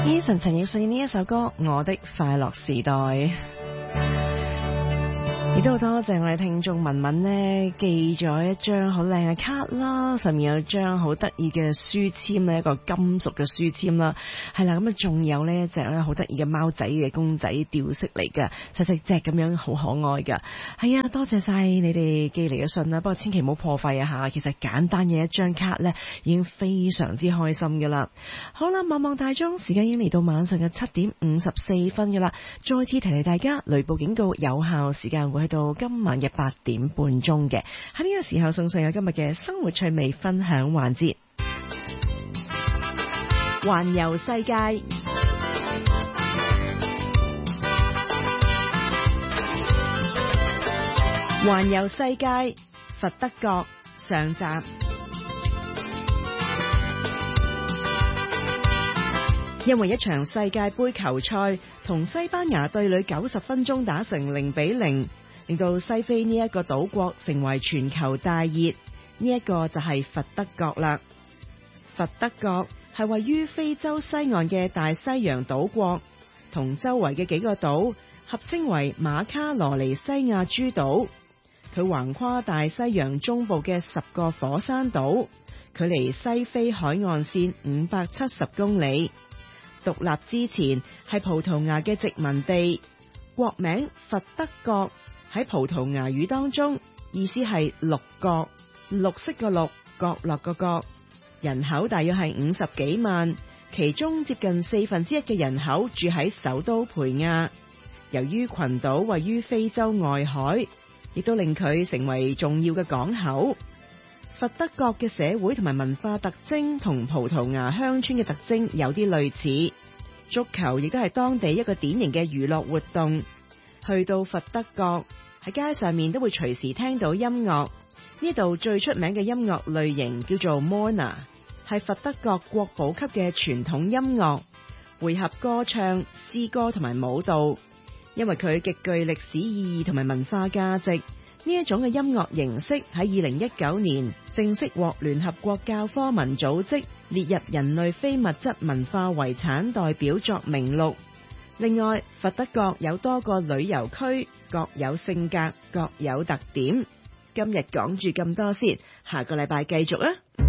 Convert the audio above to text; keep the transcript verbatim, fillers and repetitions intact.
Eason 陳奕迅呢一首歌《我的快樂時代》。亦都好多謝我哋聽眾文文呢寄咗一張好靚嘅卡啦，上面有張好得意嘅書籤咧，一個金屬嘅書籤啦，係啦，咁啊仲有呢一隻咧好得意嘅貓仔嘅公仔吊飾嚟㗎，細細隻咁樣好可愛㗎。係啊，多謝晒你哋寄嚟嘅信啦，不過千祈唔好破費啊吓，其實簡單嘅一張卡咧已經非常之開心㗎啦。好啦，望望大鐘，時間已經嚟到晚上嘅七點五十四分㗎啦，再次提提大家，雷暴警告有效時間會到今晚嘅八點半鐘嘅，喺呢個時候送上有今日嘅生活趣味分享環節，環遊世界，環遊世界，佛得角上集。因為一場世界盃球賽同西班牙對壘九十分鐘打成零比零。令到西非呢一個島國成為全球大熱，呢、這、一個就係佛得角啦。佛得角係位於非洲西岸嘅大西洋島國，同周圍嘅幾個島合稱為馬卡羅尼西亞諸島。佢橫跨大西洋中部嘅十個火山島，距離西非海岸線五百七十公里。獨立之前係葡萄牙嘅殖民地，國名佛得角。喺葡萄牙語當中，意思係綠角，綠色個綠，角落個角。人口大約係五十幾萬，其中接近四分之一嘅人口住喺首都培亞。由於群島位於非洲外海，亦都令佢成為重要嘅港口。佛得角嘅社會同埋文化特徵同葡萄牙鄉村嘅特徵有啲類似，足球亦都係當地一個典型嘅娛樂活動。去到佛得角，喺街上面都會隨時聽到音樂。呢度最出名嘅音樂類型叫做 Morna， 係佛得角國寶級嘅傳統音樂，匯合歌唱、詩歌同埋舞蹈。因為佢極具歷史意義同埋文化價值，呢一種嘅音樂形式喺二零一九年正式獲聯合國教科文組織列入人類非物質文化遺產代表作名錄。另外，佛得角有多個旅遊區，各有性格，各有特點。今日講住咁多先，下個禮拜繼續啊！